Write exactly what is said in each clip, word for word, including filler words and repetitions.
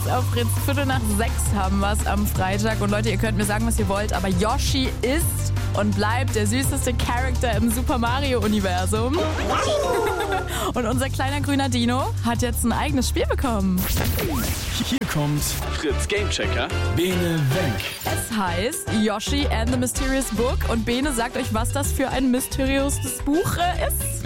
Jetzt auf Fritz, Viertel nach sechs haben wir es am Freitag. Und Leute, ihr könnt mir sagen, was ihr wollt, aber Yoshi ist und bleibt der süßeste Charakter im Super Mario-Universum. Und unser kleiner grüner Dino hat jetzt ein eigenes Spiel bekommen. Hier kommt Fritz Gamechecker. Bene Wenk. Es heißt Yoshi and the Mysterious Book. Und Bene sagt euch, was das für ein mysteriöses Buch äh, ist.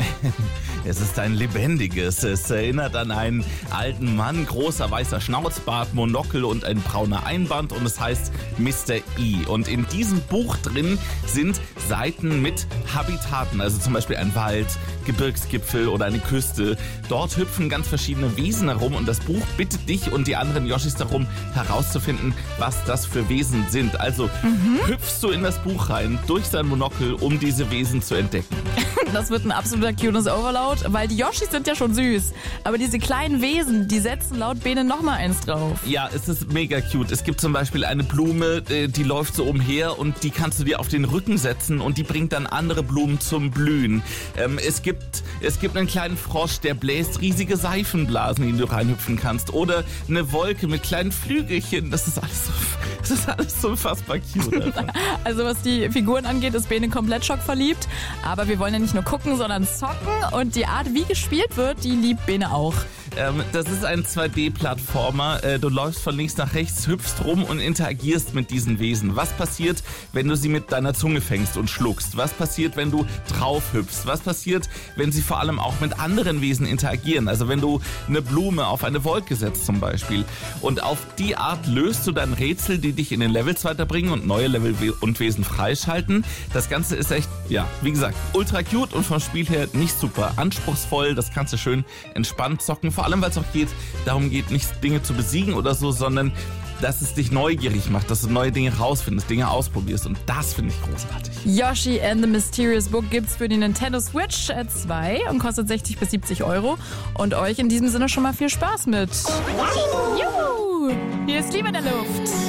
Es ist ein lebendiges. Es erinnert an einen alten Mann, großer weißer Schnauzbart, Monokel und ein brauner Einband und es heißt Mister E. Und in diesem Buch drin sind Seiten mit Habitaten, also zum Beispiel ein Wald, Gebirgsgipfel oder eine Küste. Dort hüpfen ganz verschiedene Wesen herum und das Buch bittet dich und die anderen Yoshis darum, herauszufinden, was das für Wesen sind. Also mhm. hüpfst du in das Buch rein, durch sein Monokel, um diese Wesen zu entdecken. Das wird ein absoluter Cuteness Overload, weil die Yoshis sind ja schon süß. Aber diese kleinen Wesen, die setzen laut Bene nochmal eins drauf. Ja, es ist mega cute. Es gibt zum Beispiel eine Blume, die läuft so umher und die kannst du dir auf den Rücken setzen und die bringt dann andere Blumen zum Blühen. Ähm, es gibt, es gibt einen kleinen Frosch, der bläst riesige Seifenblasen, in die du reinhüpfen kannst. Oder eine Wolke mit kleinen Flügelchen. Das ist alles so, das ist alles so unfassbar cute. Also was die Figuren angeht, ist Bene komplett schockverliebt. Aber wir wollen ja nicht nur gucken, sondern zocken. Und die Art, wie gespielt wird, die liebt Bene auch. Ähm, das ist ein zwei D-Plattformer. Äh, du läufst von links nach rechts, hüpfst rum und interagierst mit diesen Wesen. Was passiert, wenn du sie mit deiner Zunge fängst und schluckst? Was passiert, wenn du drauf hüpfst? Was passiert, wenn sie vor allem auch mit anderen Wesen interagieren? Also wenn du eine Blume auf eine Wolke setzt zum Beispiel. Und auf die Art löst du dann Rätsel, die dich in den Levels weiterbringen und neue Level und Wesen freischalten. Das Ganze ist echt, ja, wie gesagt, ultra cute und vom Spiel her nicht super anspruchsvoll. Das kannst du schön entspannt zocken. Vor allem, weil es auch geht, darum geht, nicht Dinge zu besiegen oder so, sondern dass es dich neugierig macht, dass du neue Dinge rausfindest, Dinge ausprobierst und das finde ich großartig. Yoshi and the Mysterious Book gibt's für die Nintendo Switch zwei und kostet sechzig bis siebzig Euro. Und euch in diesem Sinne schon mal viel Spaß mit. Juhu! Hier ist Liebe in der Luft.